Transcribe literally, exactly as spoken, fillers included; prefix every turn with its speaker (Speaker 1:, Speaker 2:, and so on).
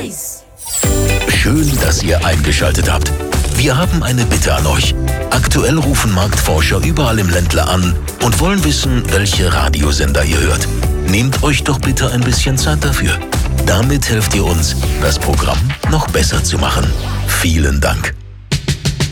Speaker 1: eins.
Speaker 2: Schön, dass ihr eingeschaltet habt. Wir haben eine Bitte an euch. Aktuell rufen Marktforscher überall im Ländle an und wollen wissen, welche Radiosender ihr hört. Nehmt euch doch bitte ein bisschen Zeit dafür. Damit helft ihr uns, das Programm noch besser zu machen. Vielen Dank.